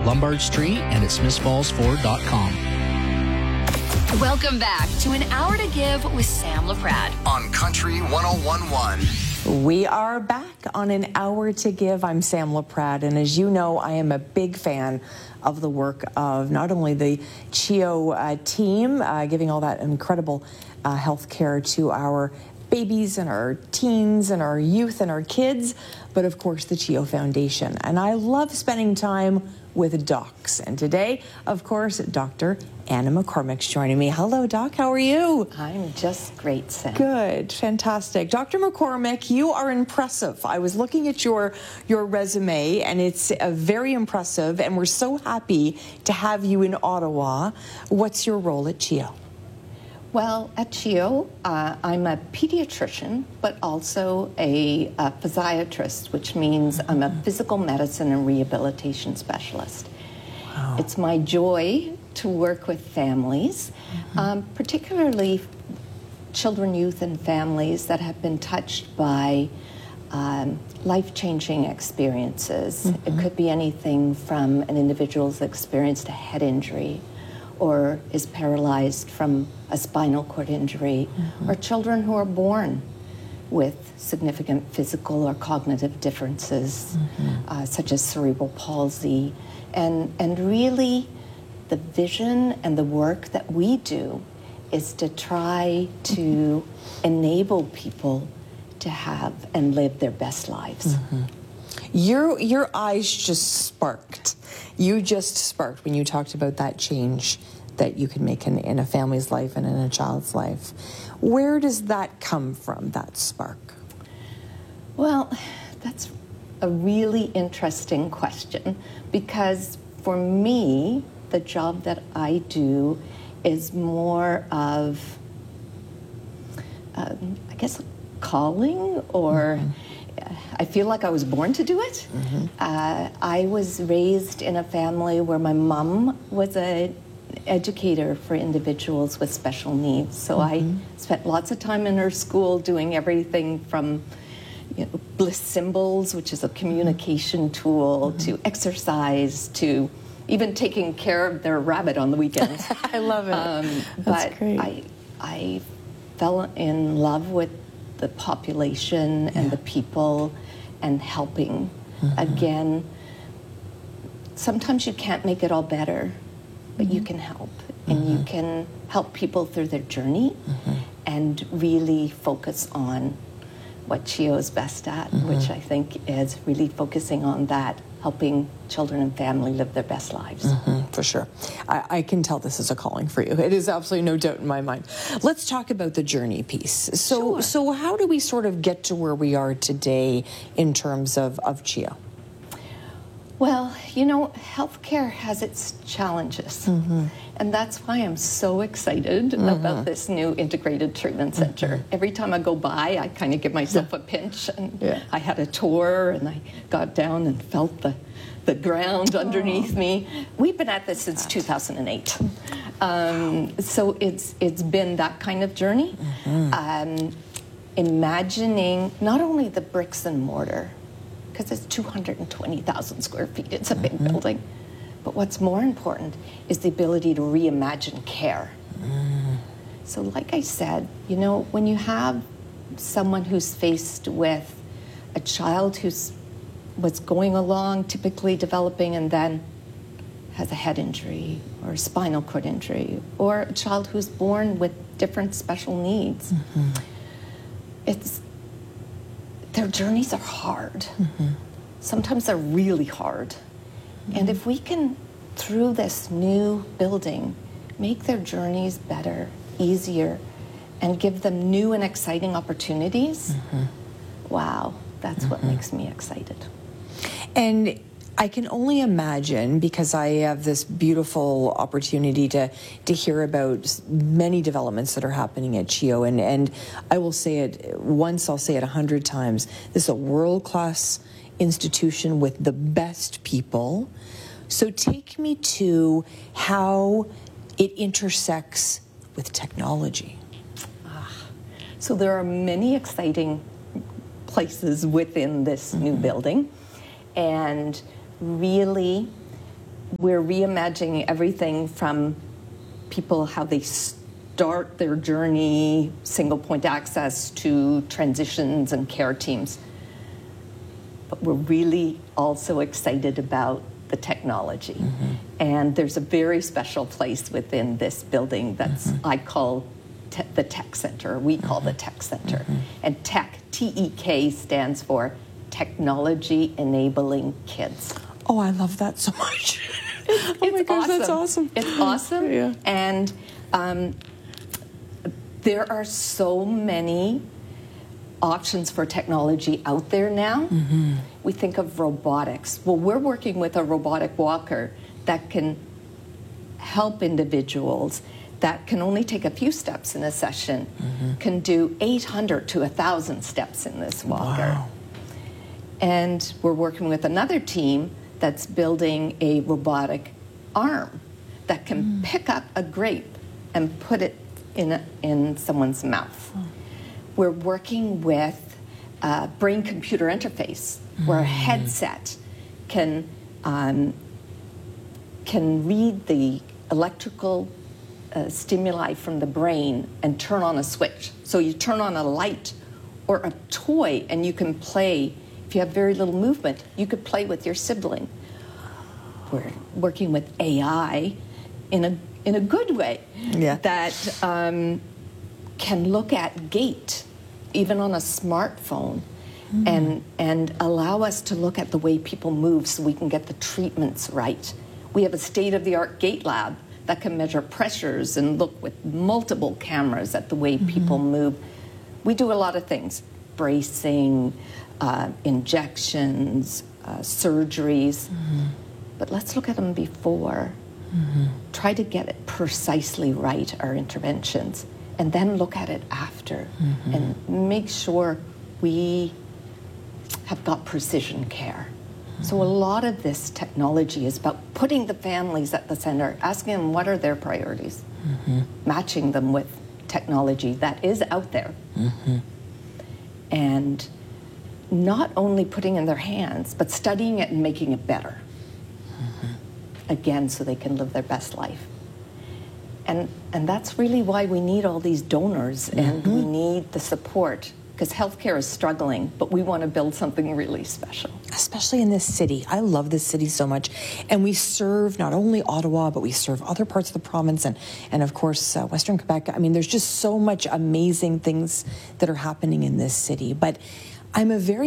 Lombard Street and at smithsfallsford.com. Welcome back to An Hour to Give with Sam LaPrade on Country 101.1. We are back on An Hour to Give. I'm Sam LaPrade, and as you know, I am a big fan of the work of not only the CHEO team, giving all that incredible health care to our babies and our teens and our youth and our kids, but of course the CHEO Foundation. And I love spending time with docs. And today, of course, Dr. Anna McCormick's joining me. Hello, Doc. How are you? I'm just great, Sam. Good. Fantastic. Dr. McCormick, you are impressive. I was looking at your resume, and it's very impressive, and we're so happy to have you in Ottawa. What's your role at CHEO? Well, at CHEO, I'm a pediatrician, but also a physiatrist, which means I'm a physical medicine and rehabilitation specialist. Wow. It's my joy to work with families, particularly children, youth, and families that have been touched by life-changing experiences. It could be anything from an individual's experienced a head injury, or is paralyzed from a spinal cord injury, or children who are born with significant physical or cognitive differences, such as cerebral palsy. And really, the vision and the work that we do is to try to enable people to have and live their best lives. Your eyes just sparked. You just sparked when you talked about that change that you can make in a family's life and in a child's life. Where does that come from, that spark? Well, that's a really interesting question, because for me, the job that I do is more of, I guess, calling, or I feel like I was born to do it. I was raised in a family where my mom was an educator for individuals with special needs. So I spent lots of time in her school doing everything from Bliss Symbols, which is a communication tool, to exercise, to even taking care of their rabbit on the weekends. I love it. That's but great. I fell in love with the population and the people and helping. Again, sometimes you can't make it all better, but you can help. And you can help people through their journey and really focus on what CHEO is best at, which I think is really focusing on that, helping children and family live their best lives. For sure. I can tell this is a calling for you. It is absolutely no doubt in my mind. Let's talk about the journey piece. So how do we sort of get to where we are today in terms of CHEO? Well, you know, healthcare has its challenges. And that's why I'm so excited about this new integrated treatment center. Every time I go by, I kind of give myself a pinch. And I had a tour, and I got down and felt the ground underneath me. We've been at this since 2008. So it's been that kind of journey. Imagining not only the bricks and mortar, because it's 220,000 square feet, it's a big building, but what's more important is the ability to reimagine care. So like I said, you know, when you have someone who's faced with a child who's going along, typically developing, and then has a head injury or a spinal cord injury, or a child who's born with different special needs, their journeys are hard. Sometimes they're really hard. And if we can, through this new building, make their journeys better, easier, and give them new and exciting opportunities, wow, that's what makes me excited. And I can only imagine, because I have this beautiful opportunity to hear about many developments that are happening at CHEO, and I will say it once, I'll say it 100 times. This is a world-class institution with the best people. So take me to how it intersects with technology. So there are many exciting places within this new building, and really we're reimagining everything from people, how they start their journey, single point access, to transitions and care teams. But we're really also excited about the technology. And there's a very special place within this building that's, I call the Tech Center. We call the Tech Center. And TEC, T-E-K, stands for Technology Enabling Kids. Oh, I love that so much. Oh my gosh, awesome. that's awesome. It's awesome. Yeah. And there are so many options for technology out there now. We think of robotics. Well, we're working with a robotic walker that can help individuals that can only take a few steps in a session, can do 800 to 1,000 steps in this walker. Wow. And we're working with another team that's building a robotic arm that can pick up a grape and put it in someone's mouth. We're working with brain-computer interface, where a headset can read the electrical stimuli from the brain and turn on a switch. So you turn on a light or a toy and you can play. If you have very little movement, you could play with your sibling. We're working with AI in a good way that can look at gait, even on a smartphone, and allow us to look at the way people move so we can get the treatments right. We have a state-of-the-art gait lab that can measure pressures and look with multiple cameras at the way people move. We do a lot of things: bracing, injections, surgeries. But let's look at them before. Try to get it precisely right, our interventions, and then look at it after and make sure we have got precision care. So a lot of this technology is about putting the families at the center, asking them what are their priorities, matching them with technology that is out there, and not only putting it in their hands, but studying it and making it better. Again, so they can live their best life. And that's really why we need all these donors and we need the support, because healthcare is struggling, but we want to build something really special. Especially in this city. I love this city so much. And we serve not only Ottawa, but we serve other parts of the province and of course, Western Quebec. I mean, there's just so much amazing things that are happening in this city. But I'm a very